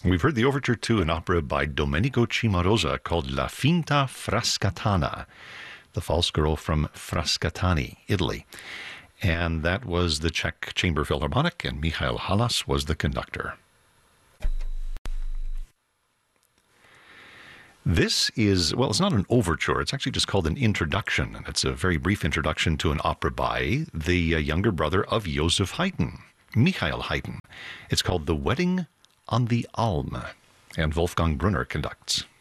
We've heard the overture to an opera by Domenico Cimarosa called La Finta Frascatana, the false girl from Frascatani, Italy. And that was the Czech Chamber Philharmonic, and Michael Halas was the conductor. This is, well, it's not an overture. It's actually just called an introduction. And it's a very brief introduction to an opera by the younger brother of Joseph Haydn, Michael Haydn. It's called The Wedding on the Alm, and Wolfgang Brunner conducts.